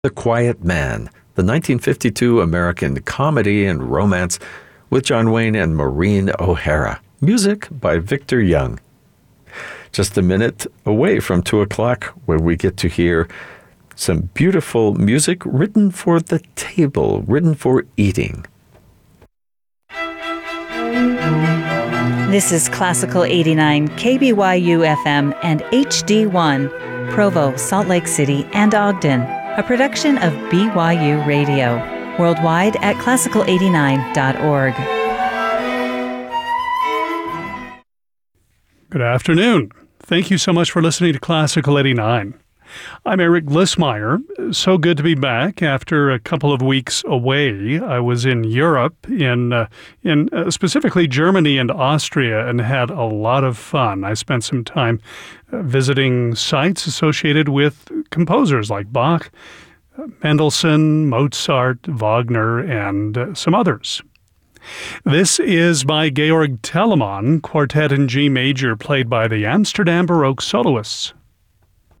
The Quiet Man, the 1952 American comedy and romance with John Wayne and Maureen O'Hara. Music by Victor Young. Just a minute away from 2 o'clock, where we get to hear some beautiful music written for the table, written for eating. This is Classical 89, KBYU FM and HD1, Provo, Salt Lake City, and Ogden, a production of BYU Radio, worldwide at classical89.org. Good afternoon. Thank you so much for listening to Classical 89. I'm Eric Glissmeyer. So good to be back after a couple of weeks away. I was in Europe, in specifically Germany and Austria, and had a lot of fun. I spent some time visiting sites associated with composers like Bach, Mendelssohn, Mozart, Wagner, and some others. This is by Georg Telemann, Quartet in G Major, played by the Amsterdam Baroque Soloists.